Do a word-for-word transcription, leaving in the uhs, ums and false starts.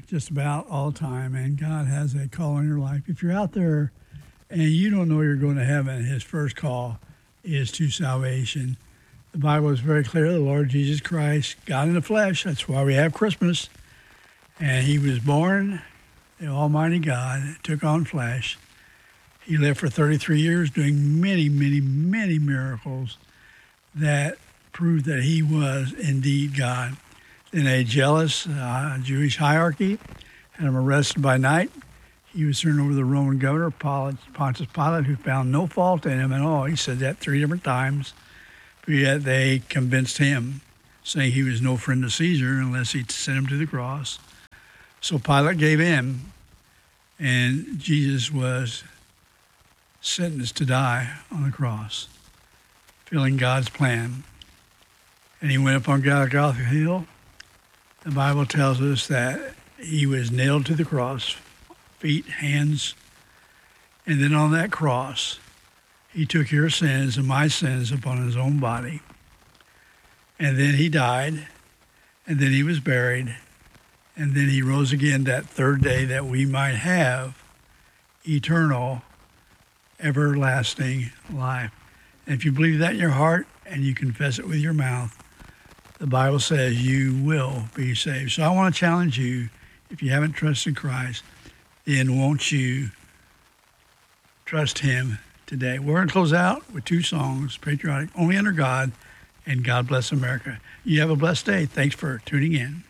just about all the time, and God has a call on your life. If you're out there and you don't know you're going to heaven, his first call is to salvation. The Bible is very clear. The Lord Jesus Christ, God in the flesh, that's why we have Christmas. And he was born, the Almighty God, took on flesh. He lived for thirty-three years doing many, many, many miracles that proved that he was indeed God. Then a jealous uh, Jewish hierarchy had him arrested by night. He was turned over to the Roman governor, Pontius Pilate, who found no fault in him at all. He said that three different times, but yet they convinced him, saying he was no friend of Caesar unless he sent him to the cross. So Pilate gave in, and Jesus was sentenced to die on the cross, fulfilling God's plan. And he went up on Golgotha Hill. The Bible tells us that he was nailed to the cross, feet, hands, and then on that cross, he took your sins and my sins upon his own body. And then he died, and then he was buried, and then he rose again that third day that we might have eternal, everlasting life. And if you believe that in your heart and you confess it with your mouth, the Bible says you will be saved. So I want to challenge you, if you haven't trusted Christ, then won't you trust him today? We're going to close out with two songs, patriotic, Only Under God, and God Bless America. You have a blessed day. Thanks for tuning in.